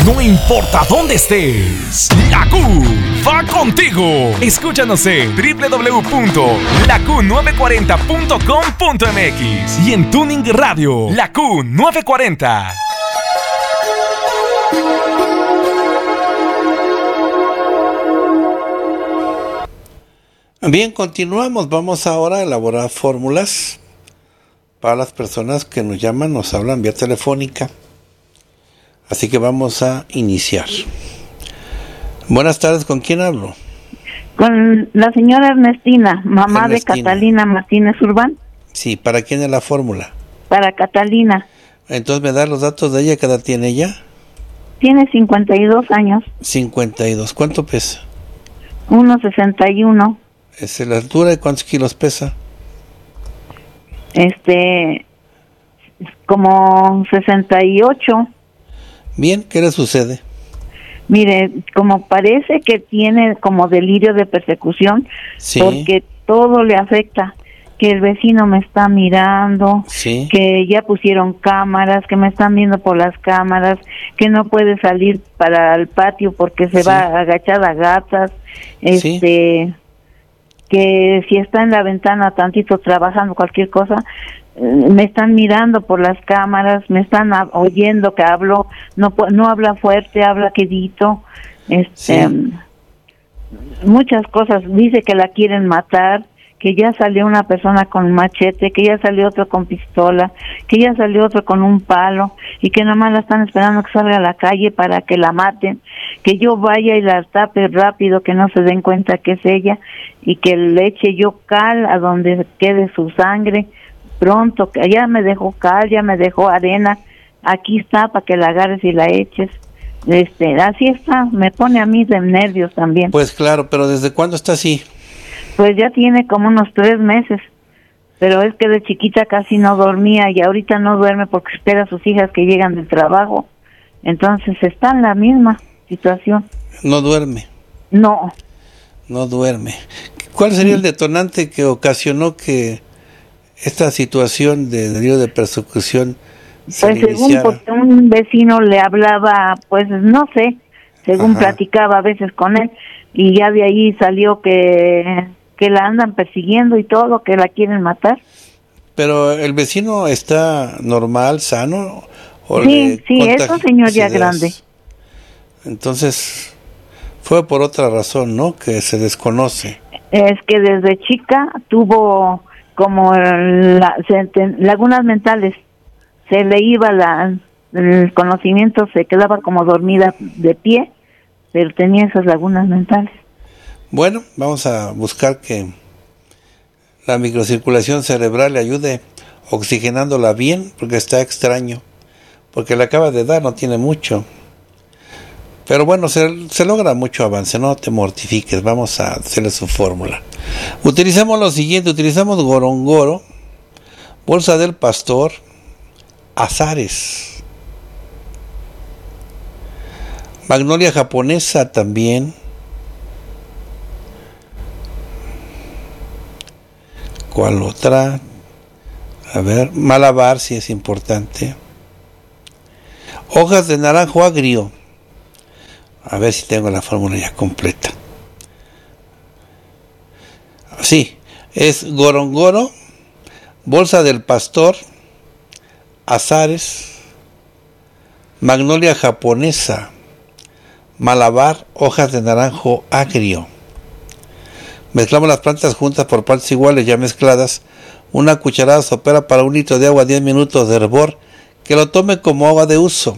No importa dónde estés, la Q va contigo. Escúchanos en www.laQ940.com.mx y en Tuning Radio, la Q940. Bien, continuamos. Vamos ahora a elaborar fórmulas para las personas que nos llaman, nos hablan vía telefónica. Así que vamos a iniciar. Buenas tardes, ¿con quién hablo? Con la señora Ernestina, mamá Ernestina. de Catalina Martínez Urbán. Sí, ¿para quién es la fórmula? Para Catalina. Entonces, ¿me da los datos de ella? ¿Qué edad tiene ella? Tiene 52 años. 52. ¿Cuánto pesa? 1,61. ¿Es la altura y cuántos kilos pesa? Como 68. Bien, ¿qué le sucede? Mire, como parece que tiene como delirio de persecución, Sí. porque todo le afecta, que el vecino me está mirando, Sí. que ya pusieron cámaras, que me están viendo por las cámaras, que no puede salir para el patio porque se Sí. va a agachar a gatas, Sí. que si está en la ventana tantito trabajando cualquier cosa, me están mirando por las cámaras, me están oyendo que hablo, no habla fuerte, habla quedito, Sí. muchas cosas. Dice que la quieren matar, que ya salió una persona con machete, que ya salió otro con pistola, que ya salió otro con un palo y que nada más la están esperando que salga a la calle para que la maten, que yo vaya y la tape rápido, que no se den cuenta que es ella y que le eche yo cal a donde quede su sangre pronto, que ya me dejó cal, ya me dejó arena, aquí está para que la agarres y la eches. Así está, me pone a mí de nervios también. Pues claro, pero ¿desde cuándo está así? Pues ya tiene como unos 3 meses, pero es que de chiquita casi no dormía y ahorita no duerme porque espera a sus hijas que llegan del trabajo. Entonces está en la misma situación. No duerme. No, No duerme. ¿Cuál sería el detonante que ocasionó que esta situación de delirio de persecución se pues según iniciara? porque un vecino le hablaba, pues no sé, según Ajá. platicaba a veces con él y ya de ahí salió que la andan persiguiendo y todo, que la quieren matar. Pero el vecino está normal, sano, o Sí, le sí, es un contagia señor las ya ideas? grande. Entonces fue por otra razón, ¿no? Que se desconoce. Es que desde chica tuvo como lagunas mentales, se le iba el conocimiento, se quedaba como dormida de pie, pero tenía esas lagunas mentales. Bueno, vamos a buscar que la microcirculación cerebral le ayude oxigenándola bien, porque está extraño, porque le acaba de dar, no tiene mucho. Pero bueno, se logra mucho avance, no te mortifiques, vamos a hacerle su fórmula. Utilizamos lo siguiente, utilizamos gorongoro, bolsa del pastor, azares, magnolia japonesa también, ¿cuál otra? A ver, malabar si es importante, hojas de naranjo agrio. A ver si tengo la fórmula ya completa. Sí, es gorongoro, bolsa del pastor, azares, magnolia japonesa, malabar, hojas de naranjo agrio. Mezclamos las plantas juntas por partes iguales ya mezcladas. Una cucharada sopera para 1 litro de agua, 10 minutos de hervor. Que lo tome como agua de uso.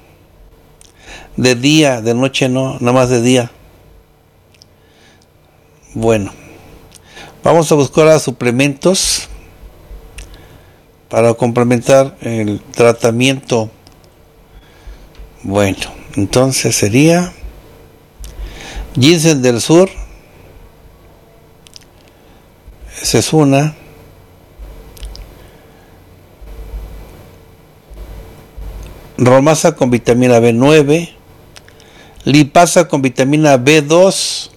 De día, de noche no, nada más de día. Bueno, vamos a buscar ahora suplementos para complementar el tratamiento. Bueno, entonces sería ginseng del sur, esa es una. Romasa con vitamina B9, lipasa con vitamina B2,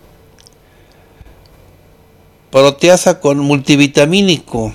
proteasa con multivitamínico.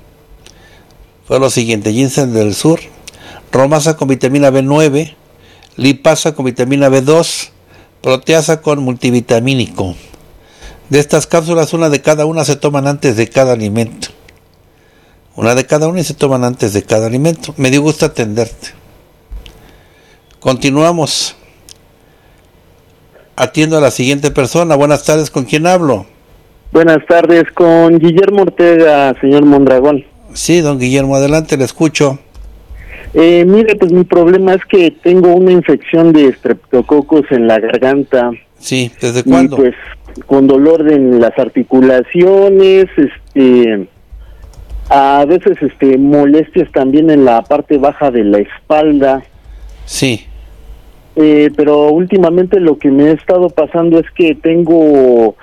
Fue lo siguiente: ginseng del sur, romasa con vitamina B9, lipasa con vitamina B2, proteasa con multivitamínico. De estas cápsulas, una de cada una se toman antes de cada alimento. Una de cada una y se toman antes de cada alimento. Me dio gusto atenderte. Continuamos. Atiendo a la siguiente persona. Buenas tardes, ¿con quién hablo? Buenas tardes, con Guillermo Ortega, señor Mondragón. Sí, don Guillermo, adelante, le escucho. Mire, pues mi problema es que tengo una infección de estreptococos en la garganta. Sí, ¿desde cuándo? Y pues con dolor en las articulaciones, a veces molestias también en la parte baja de la espalda. Sí. Pero últimamente lo que me ha estado pasando es que tengo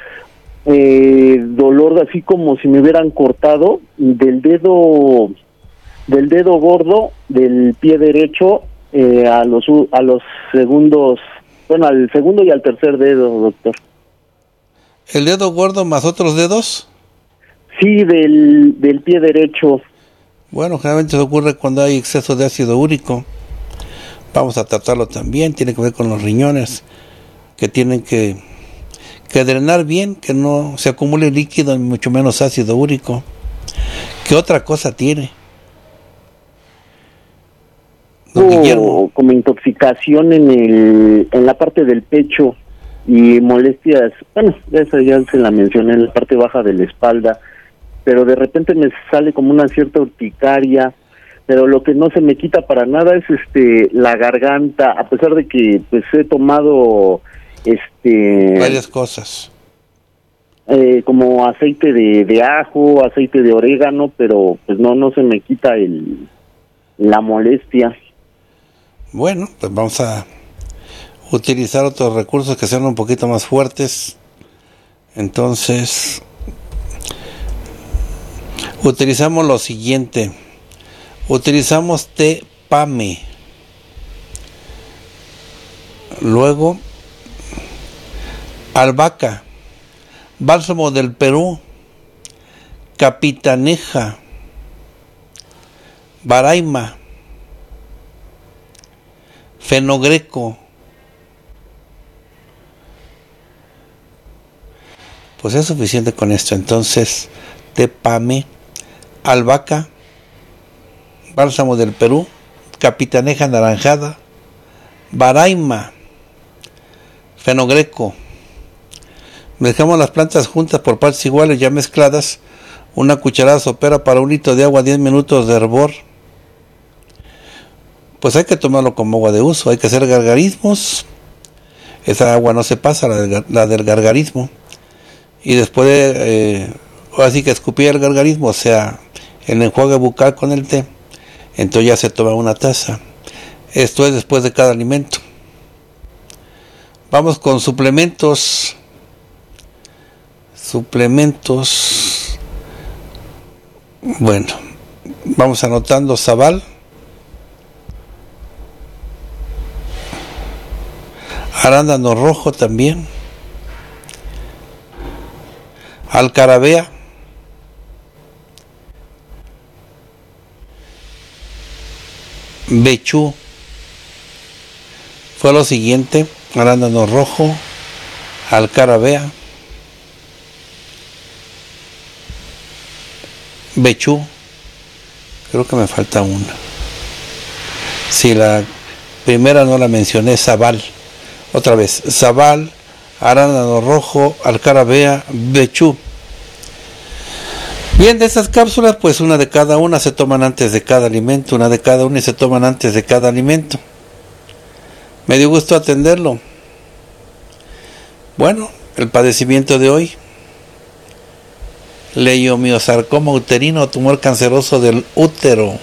dolor así como si me hubieran cortado del dedo gordo del pie derecho a los segundos, bueno, al segundo y al tercer dedo, doctor. ¿El dedo gordo más otros dedos? Sí, del pie derecho. Bueno, generalmente se ocurre cuando hay exceso de ácido úrico. Vamos a tratarlo también, tiene que ver con los riñones, que tienen que drenar bien, que no se acumule líquido, ni mucho menos ácido úrico. ¿Qué otra cosa tiene? Don Guillermo. Como intoxicación en la parte del pecho y molestias, bueno, esa ya se la mencioné, en la parte baja de la espalda, pero de repente me sale como una cierta urticaria, pero lo que no se me quita para nada es la garganta, a pesar de que pues he tomado varias cosas. Como aceite de ajo, aceite de orégano, pero pues no se me quita la molestia. Bueno, pues vamos a utilizar otros recursos que sean un poquito más fuertes. Entonces, utilizamos lo siguiente. Utilizamos té PAME. Luego, albahaca, bálsamo del Perú, capitaneja, baraima, fenogreco. Pues es suficiente con esto. Entonces, té PAME, albahaca, bálsamo del Perú, capitaneja naranjada, baraima, fenogreco. Mezclamos las plantas juntas por partes iguales ya mezcladas. Una cucharada sopera para 1 litro de agua, 10 minutos de hervor. Pues hay que tomarlo como agua de uso, hay que hacer gargarismos. Esa agua no se pasa, la del gargarismo. Y después así que escupir el gargarismo, o sea, el enjuague bucal con el té. Entonces ya se toma una taza. Esto es después de cada alimento. Vamos con suplementos. Bueno, vamos anotando sabal, arándano rojo también, alcarabea, bechú. Fue lo siguiente: arándano rojo, alcarabea, bechú. Creo que me falta una. Si la primera no la mencioné, sabal. Otra vez, sabal, arándano rojo, alcarabea, bechú. Bien, de estas cápsulas, pues una de cada una se toman antes de cada alimento, una de cada una y se toman antes de cada alimento. Me dio gusto atenderlo. Bueno, el padecimiento de hoy: leiomiosarcoma uterino, tumor canceroso del útero.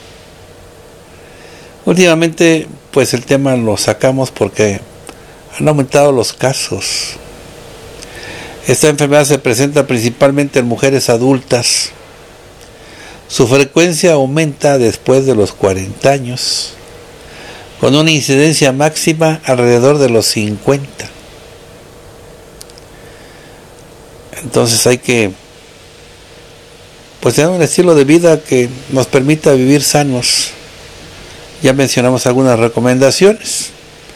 Últimamente, pues el tema lo sacamos porque han aumentado los casos. Esta enfermedad se presenta principalmente en mujeres adultas. Su frecuencia aumenta después de los 40 años, con una incidencia máxima alrededor de los 50. Entonces hay que tener un estilo de vida que nos permita vivir sanos. Ya mencionamos algunas recomendaciones.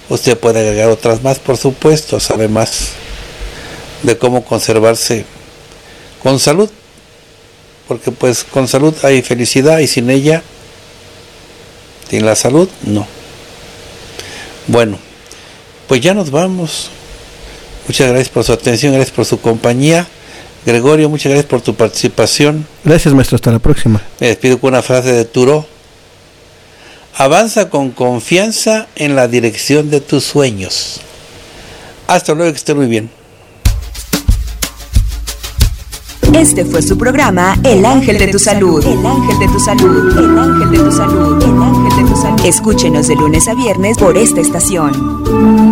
Usted puede agregar otras más, por supuesto, sabe más de cómo conservarse con salud, porque pues con salud hay felicidad y sin ella, sin la salud, no. Bueno, pues ya nos vamos. Muchas gracias por su atención, gracias por su compañía. Gregorio, muchas gracias por tu participación. Gracias, maestro, hasta la próxima. Me despido con una frase de Thoreau. Avanza con confianza en la dirección de tus sueños. Hasta luego, que estén muy bien. Este fue su programa El Ángel de tu Salud. El Ángel de tu Salud. El Ángel de tu Salud. El Ángel de tu Salud. Escúchenos de lunes a viernes por esta estación.